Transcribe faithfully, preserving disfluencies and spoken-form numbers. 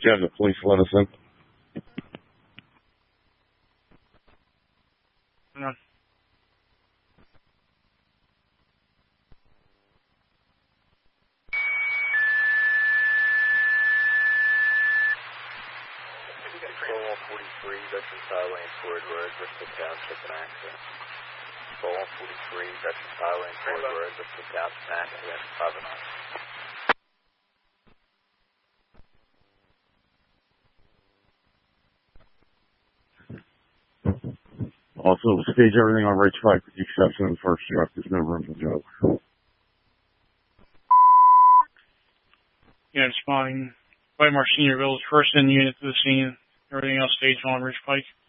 have the police let us in. No. one forty-three, Veterans Highway and Ford Road, Bristol Township, an accident. one forty-three, Veterans Highway and Ford Road, Bristol Township, an accident, five oh nine. Also, stage everything on Ridge Pike with the exception of the first truck. There's no room for joke. Yeah, it's fine. White Mark Senior Village, first in the unit to the scene. Everything else staged on Ridge Pike.